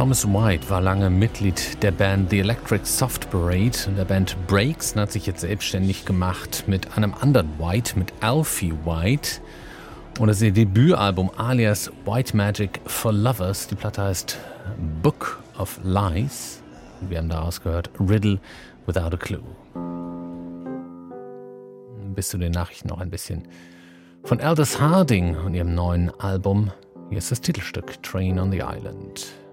Thomas White war lange Mitglied der Band The Electric Soft Parade und der Band Breaks und hat sich jetzt selbstständig gemacht mit einem anderen White, mit Alfie White. Und das ist ihr Debütalbum alias White Magic for Lovers. Die Platte heißt Book of Lies. Und wir haben daraus gehört Riddle Without a Clue. Bis zu den Nachrichten noch ein bisschen von Aldous Harding und ihrem neuen Album. Hier ist das Titelstück Train on the Island.